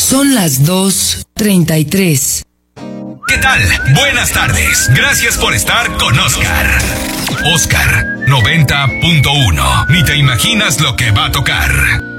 Son las 2:33. ¿Qué tal? Buenas tardes. Gracias por estar con Oscar. Oscar 90.1. Ni te imaginas lo que va a tocar.